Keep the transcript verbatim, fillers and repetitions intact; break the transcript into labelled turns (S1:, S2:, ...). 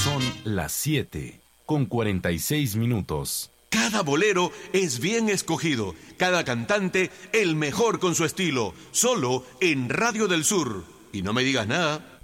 S1: Son las siete con cuarenta y seis minutos.
S2: Cada bolero es bien escogido, cada cantante el mejor con su estilo, solo en Radio del Sur. Y no me digas nada.